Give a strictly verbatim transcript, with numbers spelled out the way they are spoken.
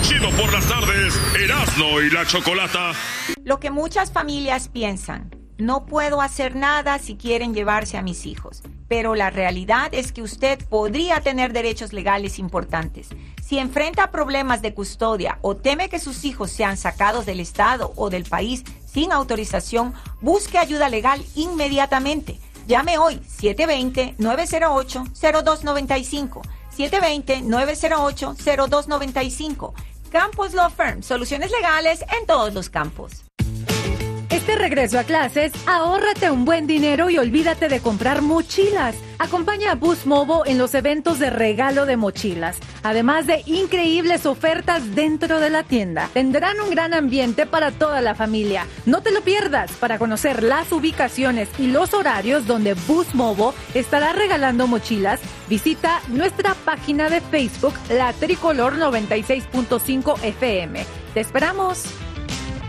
chido por las tardes, Erasmo y la Chocolata. Lo que muchas familias piensan, no puedo hacer nada si quieren llevarse a mis hijos. Pero la realidad es que usted podría tener derechos legales importantes. Si enfrenta problemas de custodia o teme que sus hijos sean sacados del estado o del país sin autorización, busque ayuda legal inmediatamente. Llame hoy siete dos cero, nueve cero ocho, cero dos nueve cinco. siete dos cero, nueve cero ocho, cero dos nueve cinco. Campos Law Firm, soluciones legales en todos los campos. Este regreso a clases, ahórrate un buen dinero y olvídate de comprar mochilas. Acompaña a Boost Mobile en los eventos de regalo de mochilas. Además de increíbles ofertas dentro de la tienda. Tendrán un gran ambiente para toda la familia. No te lo pierdas. Para conocer las ubicaciones y los horarios donde Boost Mobile estará regalando mochilas, visita nuestra página de Facebook, La Tricolor noventa y seis punto cinco F M. ¡Te esperamos!